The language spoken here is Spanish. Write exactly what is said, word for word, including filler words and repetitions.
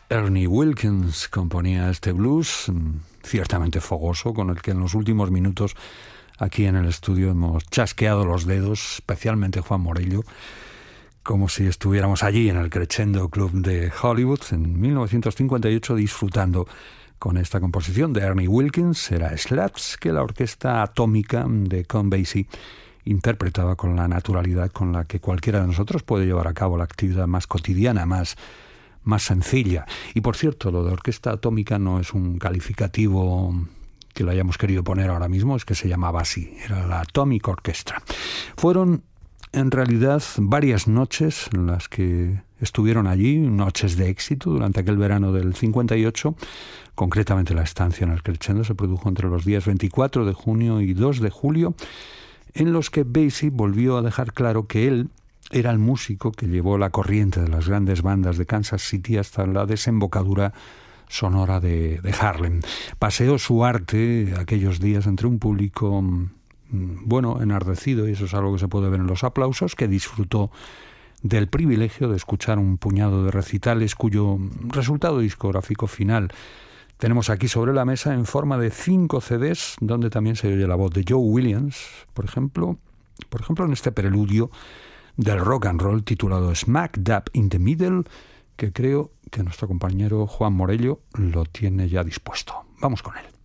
Ernie Wilkins componía este blues ciertamente fogoso con el que en los últimos minutos aquí en el estudio hemos chasqueado los dedos, especialmente Juan Morello, como si estuviéramos allí en el Crescendo Club de Hollywood en mil novecientos cincuenta y ocho disfrutando con esta composición de Ernie Wilkins. Era Slaps, que la orquesta atómica de Count Basie interpretaba con la naturalidad con la que cualquiera de nosotros puede llevar a cabo la actividad más cotidiana, más, más sencilla. Y por cierto, lo de orquesta atómica no es un calificativo que lo hayamos querido poner ahora mismo, es que se llamaba así, era la Atomic Orchestra. Fueron en realidad varias noches en las que estuvieron allí, noches de éxito durante aquel verano del cincuenta y ocho. Concretamente la estancia en el Crescendo se produjo entre los días veinticuatro de junio y dos de julio, en los que Basie volvió a dejar claro que él era el músico que llevó la corriente de las grandes bandas de Kansas City hasta la desembocadura sonora de, de Harlem. Paseó su arte aquellos días entre un público, bueno, enardecido, y eso es algo que se puede ver en los aplausos, que disfrutó del privilegio de escuchar un puñado de recitales cuyo resultado discográfico final tenemos aquí sobre la mesa en forma de cinco C Ds, donde también se oye la voz de Joe Williams, por ejemplo, por ejemplo en este preludio del rock and roll titulado Smack Dab in the Middle, que creo que nuestro compañero Juan Morello lo tiene ya dispuesto. Vamos con él.